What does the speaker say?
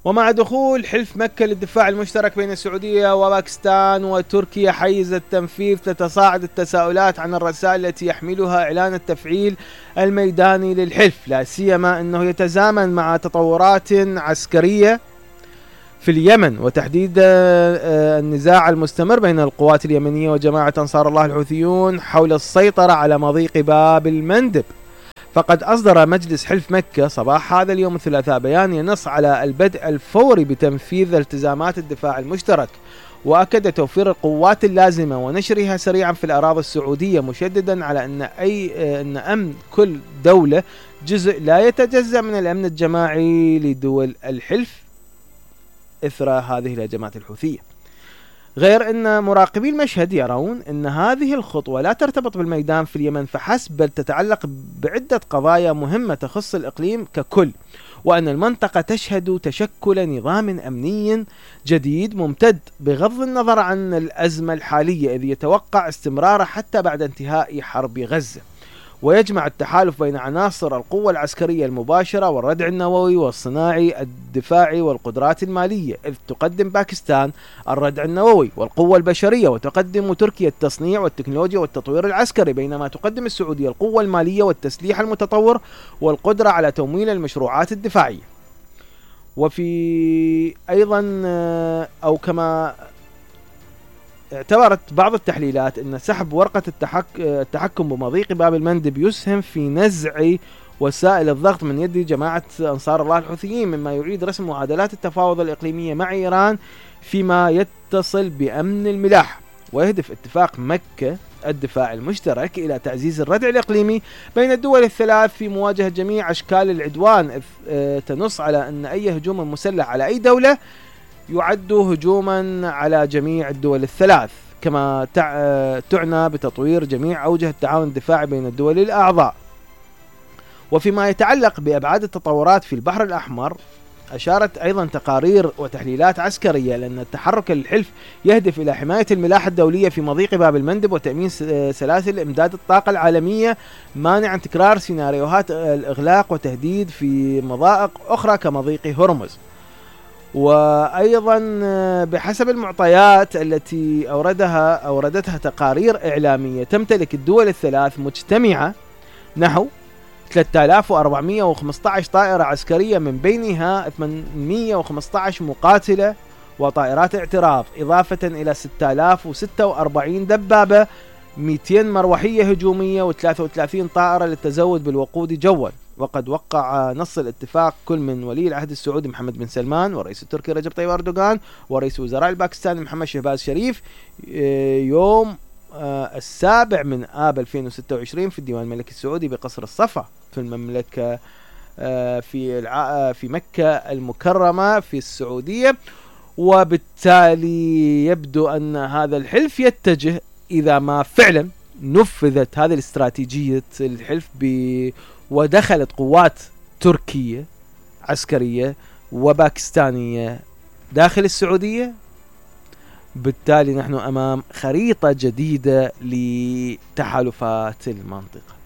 ومع دخول حلف مكة للدفاع المشترك بين السعودية وباكستان وتركيا حيز التنفيذ، تتصاعد التساؤلات عن الرسائل التي يحملها إعلان التفعيل الميداني للحلف، لا سيما أنه يتزامن مع تطورات عسكرية في اليمن، وتحديد النزاع المستمر بين القوات اليمنية وجماعة أنصار الله الحوثيون حول السيطرة على مضيق باب المندب. فقد أصدر مجلس حلف مكة صباح هذا اليوم الثلاثاء بيان ينص على البدء الفوري بتنفيذ التزامات الدفاع المشترك، وأكد توفير القوات اللازمة ونشرها سريعا في الأراضي السعودية، مشددا على أن أمن كل دولة جزء لا يتجزأ من الأمن الجماعي لدول الحلف إثر هذه الهجمات الحوثية. غير أن مراقبي المشهد يرون أن هذه الخطوة لا ترتبط بالميدان في اليمن فحسب، بل تتعلق بعدة قضايا مهمة تخص الإقليم ككل، وأن المنطقة تشهد تشكل نظام أمني جديد ممتد بغض النظر عن الأزمة الحالية، إذ يتوقع استمراره حتى بعد انتهاء حرب غزة. ويجمع التحالف بين عناصر القوة العسكرية المباشرة والردع النووي والصناعي الدفاعي والقدرات المالية، إذ تقدم باكستان الردع النووي والقوة البشرية، وتقدم تركيا التصنيع والتكنولوجيا والتطوير العسكري، بينما تقدم السعودية القوة المالية والتسليح المتطور والقدرة على تمويل المشروعات الدفاعية. وفي أيضا أو كما اعتبرت بعض التحليلات أن سحب ورقة التحكم بمضيق باب المندب يسهم في نزع وسائل الضغط من يد جماعة أنصار الله الحوثيين، مما يعيد رسم معادلات التفاوض الإقليمية مع إيران فيما يتصل بأمن الملاحة. ويهدف اتفاق مكة الدفاع المشترك إلى تعزيز الردع الإقليمي بين الدول الثلاث في مواجهة جميع أشكال العدوان، تنص على أن أي هجوم مسلح على أي دولة يعد هجوما على جميع الدول الثلاث، كما تعنى بتطوير جميع أوجه التعاون الدفاعي بين الدول الأعضاء. وفيما يتعلق بأبعاد التطورات في البحر الأحمر، أشارت أيضا تقارير وتحليلات عسكرية لأن التحرك الحلف يهدف إلى حماية الملاحة الدولية في مضيق باب المندب وتأمين سلاسل إمداد الطاقة العالمية، مانعا تكرار سيناريوهات الإغلاق وتهديد في مضائق أخرى كمضيق هرمز. وأيضا بحسب المعطيات التي أوردتها تقارير إعلامية، تمتلك الدول الثلاث مجتمعة نحو 3415 طائرة عسكرية، من بينها 815 مقاتلة وطائرات اعتراض، إضافة إلى 6046 دبابة، 200 مروحية هجومية و33 طائرة للتزود بالوقود جوا. وقد وقع نص الاتفاق كل من ولي العهد السعودي محمد بن سلمان والرئيس التركي رجب طيب أردوغان ورئيس وزراء الباكستاني محمد شهباز شريف يوم 7 آب 2026 في الديوان الملكي السعودي بقصر الصفا في المملكة في مكة المكرمة في السعودية. وبالتالي يبدو أن هذا الحلف يتجه، إذا ما فعلا نفذت هذه الاستراتيجية الحلف ودخلت قوات تركية عسكرية وباكستانية داخل السعودية، بالتالي نحن أمام خريطة جديدة لتحالفات المنطقة.